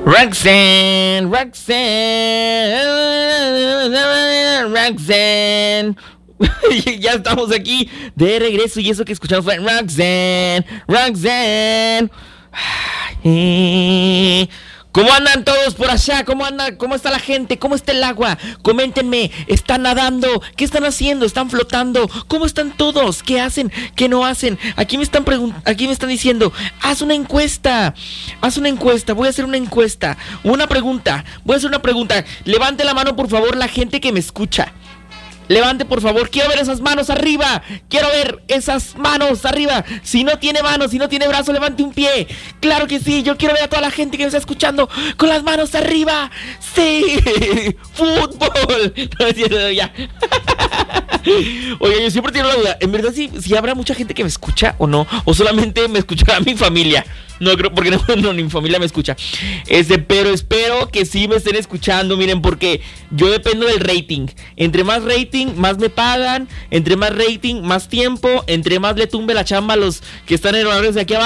Roxanne. Ya estamos aquí de regreso y eso que escuchamos fue Roxanne. ¿Cómo andan todos por allá? ¿Cómo andan? ¿Cómo está la gente? ¿Cómo está el agua? Coméntenme, ¿están nadando? ¿Qué están haciendo? ¿Están flotando? ¿Cómo están todos? ¿Qué hacen? ¿Qué no hacen? Aquí me están diciendo, haz una encuesta. Voy a hacer una encuesta. Voy a hacer una pregunta. Levante la mano, por favor, la gente que me escucha. Levante, por favor, quiero ver esas manos arriba. Si no tiene manos, si no tiene brazo, levante un pie. Claro que sí, yo quiero ver a toda la gente que me está escuchando con las manos arriba. Sí, fútbol. No es cierto, ya. Oye, yo siempre tengo la duda, ¿en verdad si habrá mucha gente que me escucha o no? ¿O solamente me escuchará mi familia? No creo, porque no, ni mi familia me escucha. Pero espero que sí me estén escuchando, miren, porque yo dependo del rating. Entre más rating, más me pagan. Entre más rating, más tiempo. Entre más le tumbe la chamba a los que están en horarios de aquí abajo.